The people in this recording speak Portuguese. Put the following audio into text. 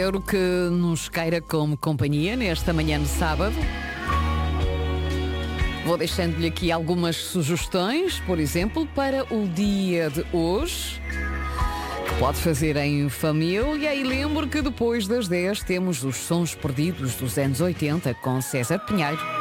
Espero que nos queira como companhia nesta manhã de sábado. Vou deixando-lhe aqui algumas sugestões, por exemplo, para o dia de hoje, que pode fazer em família. E lembro que depois das 10 temos os sons perdidos dos anos 80 com César Pinheiro.